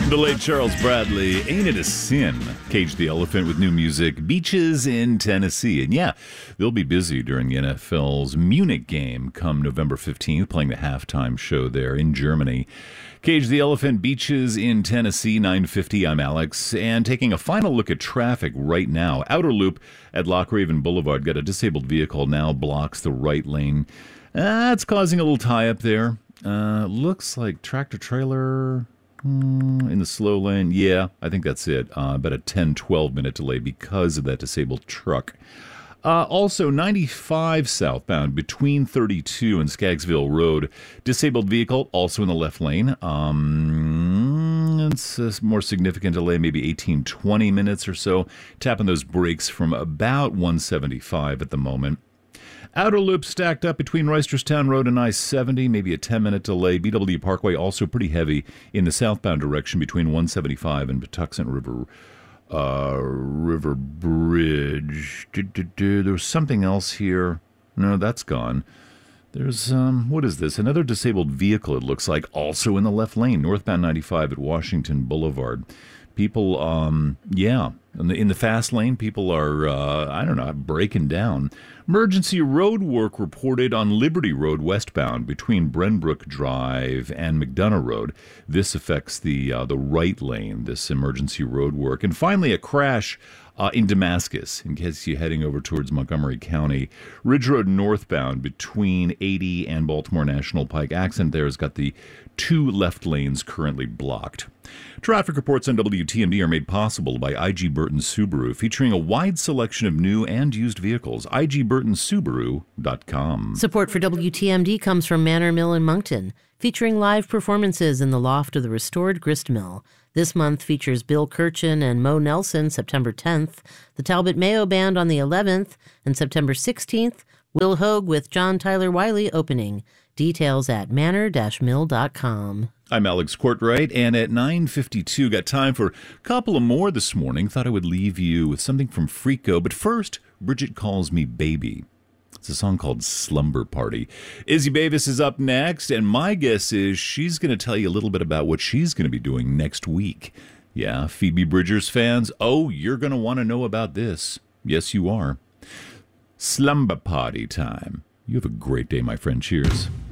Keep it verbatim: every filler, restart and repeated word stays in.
The late Charles Bradley, Ain't It a Sin? Cage the Elephant with new music, Beaches in Tennessee. And yeah, they'll be busy during the N F L's Munich game come November fifteenth, playing the halftime show there in Germany. Cage the Elephant, Beaches in Tennessee, nine fifty. I'm Alex. And taking a final look at traffic right now. Outer Loop at Loch Raven Boulevard. Got a disabled vehicle now, blocks the right lane. That's uh, causing a little tie-up there. Uh, looks like tractor-trailer... Mm, in the slow lane, yeah, I think that's it. Uh, about a ten, twelve minute delay because of that disabled truck. Uh, also, ninety-five southbound between thirty-two and Skaggsville Road. Disabled vehicle also in the left lane. Um, it's a more significant delay, maybe eighteen, twenty minutes or so. Tapping those brakes from about one seventy-five at the moment. Outer Loop stacked up between Reisterstown Road and I seventy, maybe a ten minute delay. B W Parkway also pretty heavy in the southbound direction between one seventy-five and Patuxent River uh, River Bridge. There's something else here. No, that's gone. There's, um, what is this? Another disabled vehicle, it looks like, also in the left lane, northbound ninety-five at Washington Boulevard. People, um, yeah, in the, in the fast lane, people are, uh, I don't know, breaking down. Emergency road work reported on Liberty Road westbound between Brenbrook Drive and McDonough Road. This affects the uh, the right lane, this emergency road work. And finally, a crash uh, in Damascus, in case you're heading over towards Montgomery County. Ridge Road northbound between eighty and Baltimore National Pike. Accident there has got the two left lanes currently blocked. Traffic reports on W T M D are made possible by I G Burton Subaru, featuring a wide selection of new and used vehicles. I G Burton Subaru dot com. Support for W T M D comes from Manor Mill in Moncton, featuring live performances in the loft of the restored grist mill. This month features Bill Kirchen and Mo Nelson September tenth, the Talbot Mayo Band on the eleventh, and September sixteenth, Will Hogue with John Tyler Wiley opening. Details at manor dash mill dot com. I'm Alex Courtwright, and at nine fifty-two, got time for a couple of more this morning. Thought I would leave you with something from Freako, but first, Bridget Calls Me Baby. It's a song called Slumber Party. Izzy Bavis is up next, and my guess is she's going to tell you a little bit about what she's going to be doing next week. Yeah, Phoebe Bridgers fans, oh, you're going to want to know about this. Yes, you are. Slumber Party time. You have a great day, my friend. Cheers.